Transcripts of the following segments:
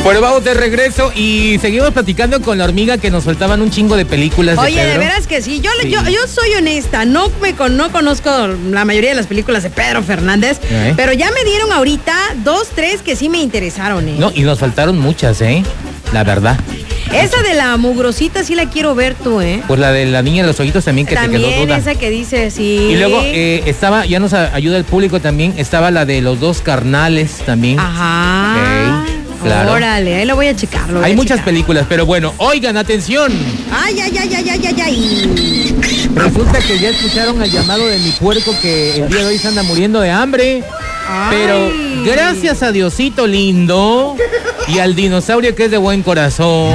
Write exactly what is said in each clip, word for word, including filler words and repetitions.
Bueno, vamos de regreso y seguimos platicando con la hormiga que nos faltaban un chingo de películas. Oye, de, de veras que sí. Yo, sí. yo yo soy honesta, no me con, no conozco la mayoría de las películas de Pedro Fernández, ¿Eh? pero ya me dieron ahorita dos, tres que sí me interesaron, ¿eh? No, y nos faltaron muchas, ¿eh? La verdad. Esa de la mugrosita sí la quiero ver tú, ¿eh? Pues la de la niña de los ojitos también que también te quedó duda. Esa que dice, sí. Y luego eh, estaba, ya nos ayuda el público también, estaba la de los dos carnales también. Ajá. Okay, claro. Órale, ahí lo voy a checar. Lo voy Hay a muchas checar. películas, pero bueno, oigan, atención. Ay, ay, ay, ay, ay, ay, ay. Resulta que ya escucharon el llamado de mi puerco que el día de hoy se anda muriendo de hambre. Ay. Pero gracias a Diosito lindo y al dinosaurio que es de buen corazón,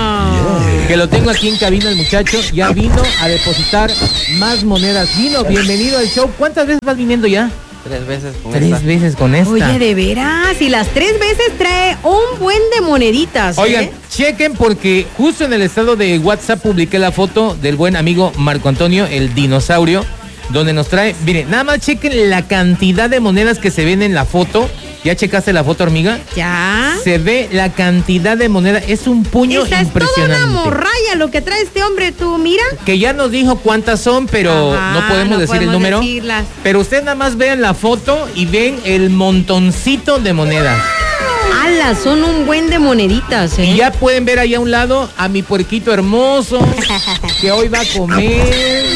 oh. que lo tengo aquí en cabina el muchacho, ya vino a depositar más monedas. Vino, bienvenido al show. ¿Cuántas veces vas viniendo ya? Tres veces con Tres esta. veces con esta. Oye, de veras, y las tres veces trae un buen de moneditas. Oigan, ¿eh? chequen porque justo en el estado de WhatsApp publiqué la foto del buen amigo Marco Antonio, el dinosaurio, donde nos trae, miren, nada más chequen la cantidad de monedas que se ven en la foto. ¿Ya checaste la foto, hormiga? Ya. Se ve la cantidad de monedas, es un puño Esta impresionante. Es toda una morralla lo que trae este hombre, tú, mira. Que ya nos dijo cuántas son, pero Ajá, no podemos no decir podemos el número. Decirlas. Pero ustedes nada más vean la foto y ven el montoncito de monedas. ¡Hala! Son un buen de moneditas, ¿eh? Y ya pueden ver ahí a un lado a mi puerquito hermoso, que hoy va a comer.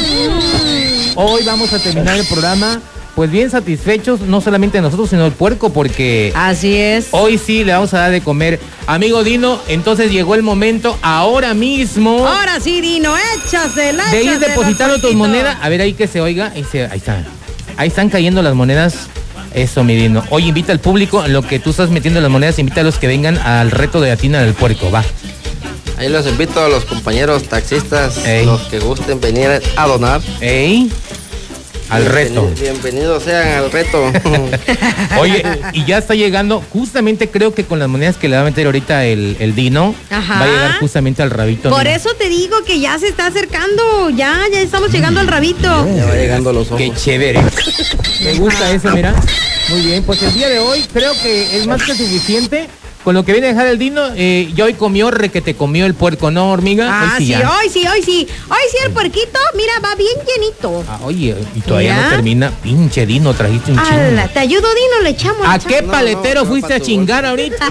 Hoy vamos a terminar el programa, pues bien satisfechos, no solamente nosotros, sino el puerco, porque... Así es. Hoy sí le vamos a dar de comer. Amigo Dino, entonces llegó el momento, ahora mismo... Ahora sí, Dino, échasela, de ir échasela, depositando tus puerquito. monedas. A ver, ahí que se oiga. Ahí, se, ahí están. Ahí están cayendo las monedas. Eso, mi Dino. Hoy invita al público, en lo que tú estás metiendo las monedas, invita a los que vengan al reto de Atina del Puerco, va. Ahí los invito a los compañeros taxistas, Ey. los que gusten venir a donar. Ey. Al reto. Bienvenidos, bienvenidos sean al reto. Oye, y ya está llegando, justamente creo que con las monedas que le va a meter ahorita el, el Dino, Ajá. va a llegar justamente al rabito. Por mira. eso te digo que ya se está acercando, ya, ya estamos llegando al rabito. Ya va llegando los ojos. Qué chévere. Me gusta eso, mira. Muy bien, pues el día de hoy creo que es más que suficiente. Con lo que viene a dejar el Dino, eh, ya hoy comió, re que te comió el puerco, ¿no, hormiga? Ah, hoy sí, ya. hoy sí, hoy sí. Hoy sí el puerquito, mira, va bien llenito. Ah, oye, y todavía ¿Ya? no termina. Pinche Dino, trajiste un Ala, chingo. te ayudo, Dino, le echamos. ¿A le qué echamos. paletero no, no, fuiste no, a chingar ahorita?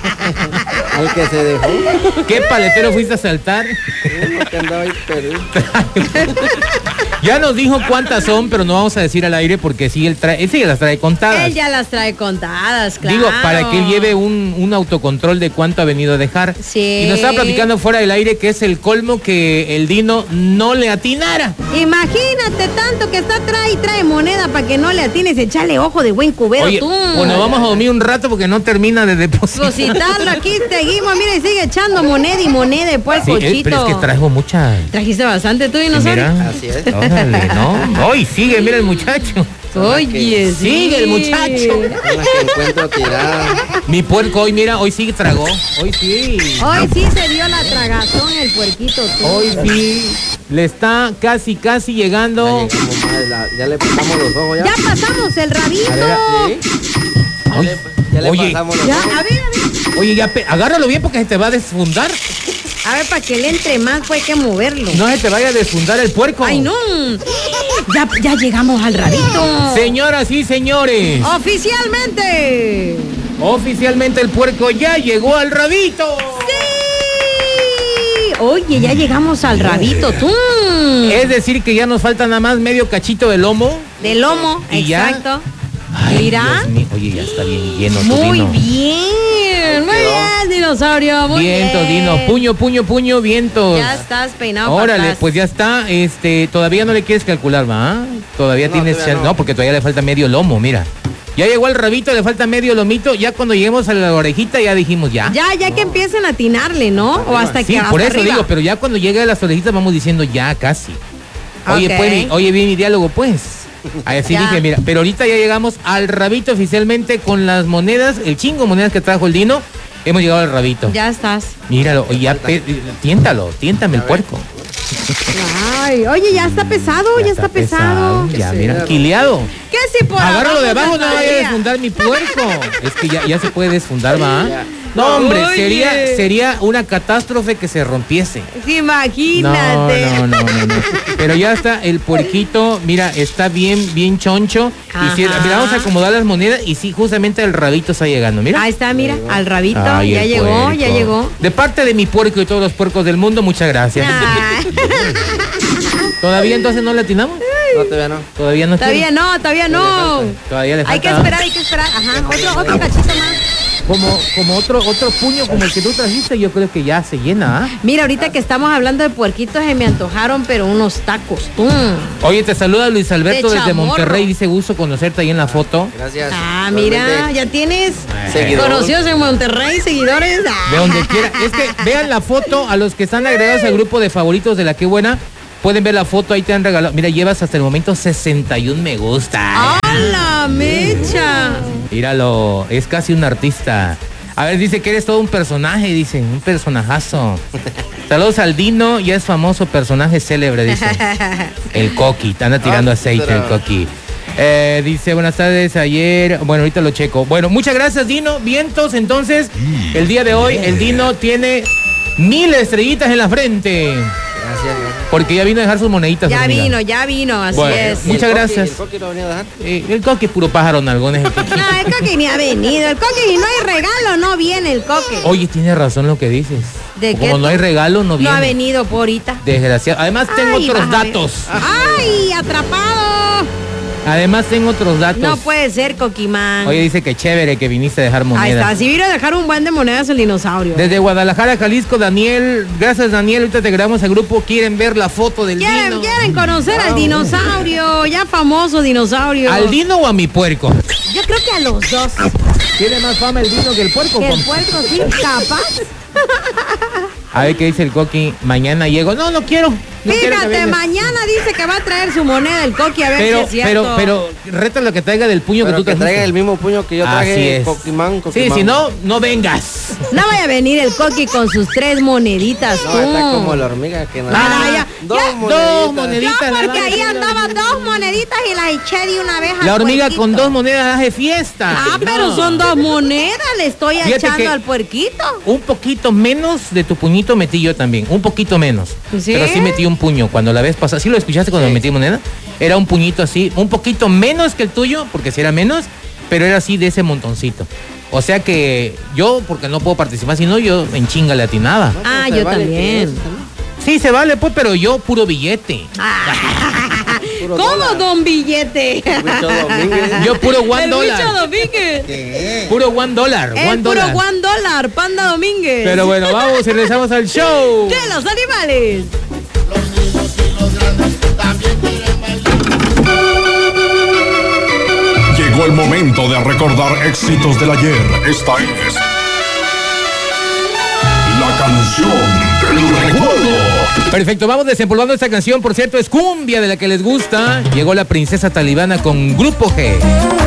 Al que se dejó. ¿Qué paletero fuiste a saltar? Uno que andaba ahí perdido. Ya nos dijo cuántas son, pero no vamos a decir al aire porque sí, él, trae, él sí las trae contadas. Él ya las trae contadas, claro. Digo, para que él lleve un, un autocontrol de cuánto ha venido a dejar. Sí. Y nos estaba platicando fuera del aire que es el colmo que el Dino no le atinara. Imagínate tanto que está trae y trae moneda para que no le atines, echarle ojo de buen cubero Oye, tú. bueno, vamos a dormir un rato porque no termina de depositar. Depositarlo aquí, seguimos, mira, y sigue echando moneda y moneda, pues, Sí, eh, cochito. pero es que traigo mucha. Trajiste bastante tú, Sí, dinosaurio. mira. Así es. Órale, ¿no? Hoy sigue, mira el muchacho. Oye, sí. Sigue el muchacho. Una que encuentro tirada. Mi puerco hoy, mira, hoy sí tragó. Hoy sí. Hoy sí se dio la tragazón el puerquito tú. Hoy sí. Le está casi, casi Ya, llegando. llegamos, madre, la- ya le pasamos los ojos ya. Ya pasamos el rabito. A ver, ¿Sí? Ya Oye, le, ya le oye. pasamos los Ya, ojos. a ver, a ver. Oye, ya, pe- agárralo bien porque se te va a desfundar. A ver, para que le entre más, pues hay que moverlo. No se te vaya a desfundar el puerco. Ay, no. Ya, ya llegamos al rabito. Señoras y señores, Oficialmente. oficialmente el puerco ya llegó al rabito. Sí. Oye, ya llegamos al rabito, tú. Es decir, que ya nos falta nada más medio cachito de lomo. De lomo, ¿Y ya? exacto. Ay, Mira. Dios mío. Oye, ya está bien lleno tu Muy Dino. bien, muy bien, dinosaurio, muy Viento, bien. Dino. Puño, puño, puño, vientos. Ya estás peinado para Órale, atrás. pues ya está. Este, todavía no le quieres calcular, ¿va? Todavía No, tienes todavía chance- no. no, porque todavía le falta medio lomo, mira. Ya llegó el rabito, le falta medio lomito. Ya cuando lleguemos a la orejita ya dijimos ya. Ya, ya que empiecen a atinarle, ¿no? O hasta Sí, que hasta por eso arriba. digo, pero ya cuando llegue a las orejitas vamos diciendo ya casi. Oye, Ok. pues, mi- oye, bien mi diálogo, pues. Así Ya. dije, mira, pero ahorita ya llegamos al rabito oficialmente con las monedas, el chingo de monedas que trajo el Dino. Hemos llegado al rabito. Ya estás. Míralo, oye, ya pe- tiéntalo, tiéntame el puerco. Ay, oye, ya está pesado, ya, está, pesado. Ya, Sí, mira, claro. quileado. ¿Qué si por Agárralo de abajo, no hasta vaya a arriba? desfundar mi puerco. Es que ya, ya se puede desfundar, ¿va? Ya. No, hombre, Oye. sería, sería una catástrofe que se rompiese. Imagínate. No, no, no, no, no. Pero ya está el puerquito, mira, está bien, bien choncho. Y si, Ajá. mira, vamos a acomodar las monedas y sí, justamente el rabito está llegando, mira. Ahí está, mira, al rabito. Ay, ya el llegó, puerco. ya llegó. De parte de mi puerco y todos los puercos del mundo, muchas gracias. Ah. ¿Todavía entonces no le atinamos? No, todavía no. Todavía no. Todavía no, todavía no. Todavía le falta. Hay que esperar, hay que esperar. Ajá, otro, otro cachito más. Como, como otro, otro puño como el que tú trajiste, yo creo que ya se llena, ¿ah? Mira, ahorita que estamos hablando de puerquitos, se me antojaron, pero unos tacos. Mm. Oye, te saluda Luis Alberto De desde chamorro. Monterrey, dice gusto conocerte ahí en la foto. Gracias. Ah, mira, Igualmente. ya tienes Seguidor. conocidos en Monterrey, seguidores. Ah. De donde quiera. Es que vean la foto a los que están agregados al grupo de favoritos de La Qué Buena. Pueden ver la foto, ahí te han regalado. Mira, llevas hasta el momento sesenta y un me gusta. ¡A la mecha! Míralo, es casi un artista. A ver, dice que eres todo un personaje, dice, un personajazo. Saludos al Dino, ya es famoso personaje célebre, dice. El Coqui, te anda tirando Ah, aceite pero- el Coqui. Eh, dice, buenas tardes, ayer, bueno, ahorita lo checo. Bueno, muchas gracias, Dino. Vientos, entonces, el día de hoy, el Dino tiene mil estrellitas en la frente. Gracias, gracias. Porque ya vino a dejar sus moneditas. Ya amiga. vino, ya vino, así Bueno, es. ¿Y el muchas coqui- gracias. ¿El coqui lo venía a dejar? Eh, el Coqui, puro pájaro nalgón es el Coqui. No, el coque ni ha venido. El coque, si no hay regalo, no viene el coque. Oye, tiene razón lo que dices. ¿De Como qué? no hay regalo, no No viene. ha venido por ahorita. Desgraciado. Además tengo Ay, otros vas a ver. datos. ¡Ay, atrapado! Además tengo otros datos. No puede ser, Coquimán. Oye, dice que chévere que viniste a dejar Ahí monedas. está, si vino a dejar un buen de monedas el dinosaurio. Desde Guadalajara, Jalisco, Daniel. Gracias, Daniel. Ahorita te grabamos al grupo. ¿Quieren ver la foto del ¿Quieren, Dino? quieren conocer al dinosaurio, ya famoso dinosaurio. ¿Al Dino o a mi puerco? Yo creo que a los dos. ¿Tiene más fama el Dino que el puerco? Que el compa? puerco sí, capaz. A ver qué dice el Coqui. Mañana llego. No, no quiero. No quiero que Fíjate, vengas. mañana dice que va a traer su moneda el coqui a ver Pero, si es cierto. pero, pero, reta lo que traiga del puño Pero que tú que trajiste. traigan el mismo puño que yo traje. Así es. Coquimán, Sí, Coquimán. si no, no vengas. No vaya a venir el coqui con sus tres moneditas. No, tú. está como la hormiga que no. Ah, ya, Dos ya. moneditas. Dos Yo moneditas. le porque van a ahí decir andaba la- dos moneditas y las eché de una vez al La hormiga puerquito. con dos monedas hace fiesta. Ah, pero No. son dos monedas, le estoy Fíjate echando que- al puerquito. Un poquito menos de tu puñito metí yo también. Un poquito menos. ¿Sí? Pero sí metí un puño. Cuando la vez pasada, ¿sí lo escuchaste cuando Sí. metí moneda? Era un puñito así, un poquito menos que el tuyo, porque si era menos, pero era así de ese montoncito. O sea que yo, porque no puedo participar, si no yo en chinga le atinaba. No, Ah, pues, se yo vale también. que eso también. Sí, se vale, pues, pero yo puro billete. Puro ¿Cómo, dólar. don Billete? Bicho Domínguez. Yo puro one El bicho dólar. Domínguez. Puro one dólar, El one puro dólar. Juan Dólar, Panda Domínguez. Pero bueno, vamos y regresamos al show. De los animales. Llegó el momento de recordar éxitos del ayer. Esta es la canción del recuerdo. Perfecto, vamos desempolvando esta canción. Por cierto, es cumbia de la que les gusta. Llegó la princesa talibana con Grupo G.